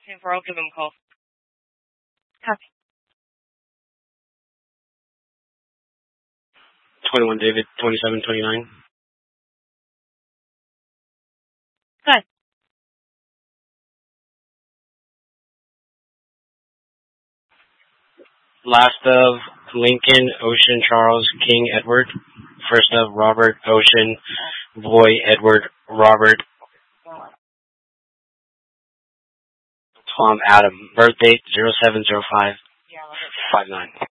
Sanford, I'll give him a call. Copy. 21 David, 27, 29. Good. Last of Lincoln, Ocean, Charles, King, Edward. First of Robert, Ocean, Boy, Edward, Robert, Tom, Adam. Birth date 070559.